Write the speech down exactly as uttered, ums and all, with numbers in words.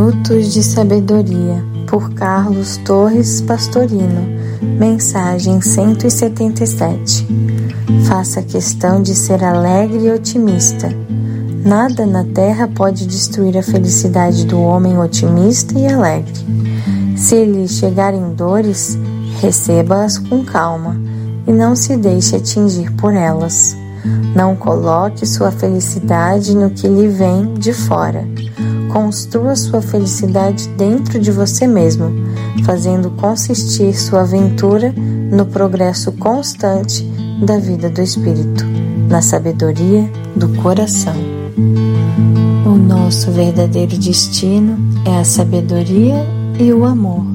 Minutos de Sabedoria, por Carlos Torres Pastorino. Mensagem cento e setenta e sete. Faça questão de ser alegre e otimista. Nada na terra pode destruir a felicidade do homem otimista e alegre. Se lhe chegarem dores, receba-as com calma e não se deixe atingir por elas. Não coloque sua felicidade no que lhe vem de fora. Construa sua felicidade dentro de você mesmo, fazendo consistir sua aventura no progresso constante da vida do espírito, na sabedoria do coração. O nosso verdadeiro destino é a sabedoria e o amor.